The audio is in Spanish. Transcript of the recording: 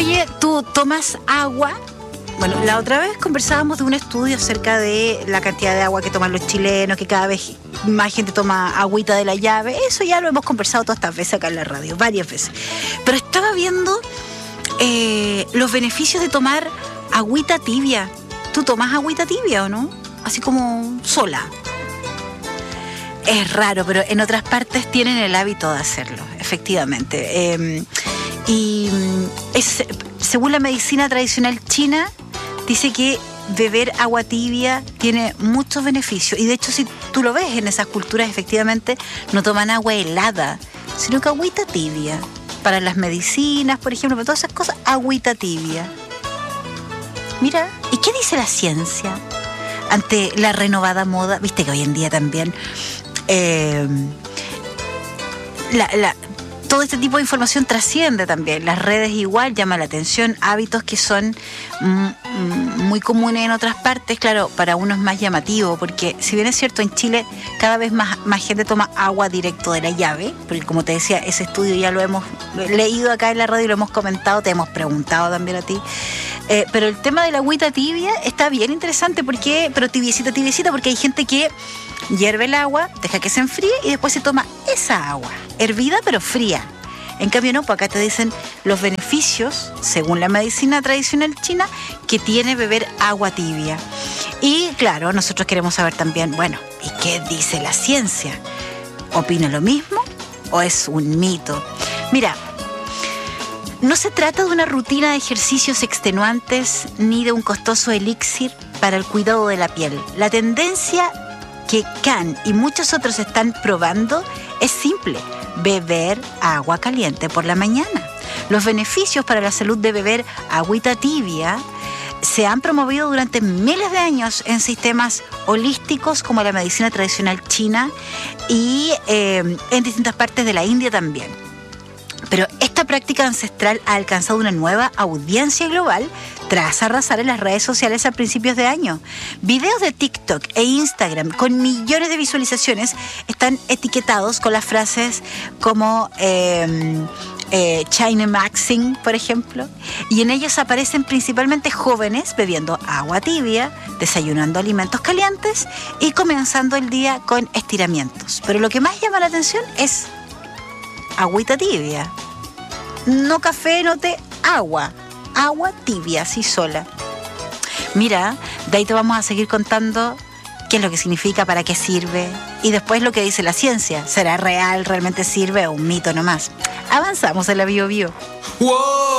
Oye, ¿tú tomas agua? Bueno, la otra vez conversábamos de un estudio acerca de la cantidad de agua que toman los chilenos, que cada vez más gente toma agüita de la llave. Eso ya lo hemos conversado todas estas veces acá en la radio, varias veces. Pero estaba viendo los beneficios de tomar agüita tibia. ¿Tú tomas agüita tibia o no? Así como sola. Es raro, pero en otras partes tienen el hábito de hacerlo, efectivamente. Según la medicina tradicional china, dice que beber agua tibia tiene muchos beneficios. Y de hecho, si tú lo ves en esas culturas, efectivamente, no toman agua helada, sino que agüita tibia. Para las medicinas, por ejemplo, para todas esas cosas, agüita tibia. Mira, ¿y qué dice la ciencia ante la renovada moda? Viste que hoy en día también todo este tipo de información trasciende también. Las redes igual llaman la atención, hábitos que son muy comunes en otras partes, claro, para uno es más llamativo, porque si bien es cierto, en Chile cada vez más gente toma agua directo de la llave, porque como te decía, ese estudio ya lo hemos leído acá en la radio y lo hemos comentado, te hemos preguntado también a ti. Pero el tema de la agüita tibia está bien interesante, pero tibiecita, porque hay gente que hierve el agua, deja que se enfríe y después se toma esa agua, hervida pero fría. En cambio no, pues acá te dicen los beneficios, según la medicina tradicional china, que tiene beber agua tibia. Y claro, nosotros queremos saber también, bueno, ¿y qué dice la ciencia? ¿Opina lo mismo o es un mito? Mira, no se trata de una rutina de ejercicios extenuantes ni de un costoso elixir para el cuidado de la piel. La tendencia que Can y muchos otros están probando es simple: beber agua caliente por la mañana. Los beneficios para la salud de beber agüita tibia se han promovido durante miles de años en sistemas holísticos como la medicina tradicional china y en distintas partes de la India también. Pero esta práctica ancestral ha alcanzado una nueva audiencia global tras arrasar en las redes sociales a principios de año. Videos de TikTok e Instagram con millones de visualizaciones están etiquetados con las frases como China Maxing, por ejemplo, y en ellos aparecen principalmente jóvenes bebiendo agua tibia, desayunando alimentos calientes y comenzando el día con estiramientos. Pero lo que más llama la atención es agüita tibia. No café, no té, agua tibia, así sola. Mira, de ahí te vamos a seguir contando qué es lo que significa, para qué sirve y después lo que dice la ciencia. ¿Será real, realmente sirve o un mito nomás? Avanzamos en la Bio Bio. ¡Wow!